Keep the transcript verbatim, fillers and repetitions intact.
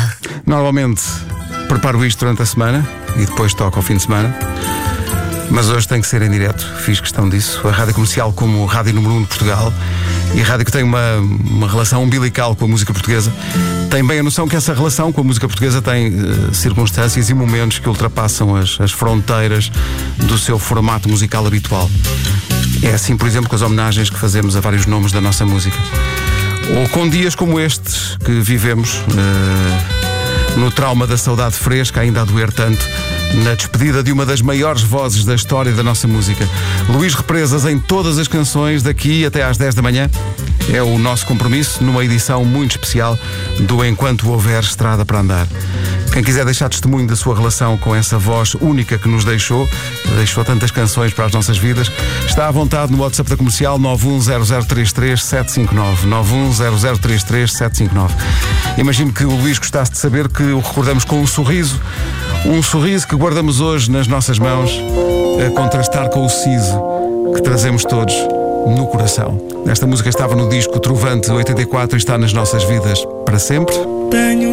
Normalmente preparo isto durante a semana e depois toco ao fim de semana, mas hoje tem que ser em direto, fiz questão disso. A Rádio Comercial, como Rádio Número um de Portugal e a rádio que tem uma, uma relação umbilical com a música portuguesa, tem bem a noção que essa relação com a música portuguesa tem uh, circunstâncias e momentos que ultrapassam as, as fronteiras do seu formato musical habitual. É assim, por exemplo, com as homenagens que fazemos a vários nomes da nossa música. Ou com dias como estes que vivemos, uh, no trauma da saudade fresca, ainda a doer tanto, na despedida de uma das maiores vozes da história da nossa música. Luís Represas em todas as canções, daqui até às dez da manhã. É o nosso compromisso numa edição muito especial do Enquanto Houver Estrada para Andar. Quem quiser deixar testemunho da sua relação com essa voz única que nos deixou, deixou tantas canções para as nossas vidas, está à vontade no WhatsApp da Comercial nove um zero zero três três sete cinco nove, nove um zero zero três três sete cinco nove. Imagino que o Luís gostasse de saber que o recordamos com um sorriso, um sorriso que guardamos hoje nas nossas mãos, a contrastar com o siso que trazemos todos no coração. Esta música estava no disco Trovante oitenta e quatro e está nas nossas vidas para sempre. Tenho